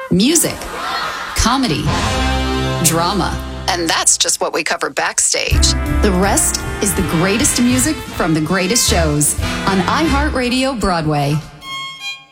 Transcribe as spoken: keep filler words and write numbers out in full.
music, comedy, drama. And that's just what we cover backstage. The rest is the greatest music from the greatest shows on iHeartRadio Broadway.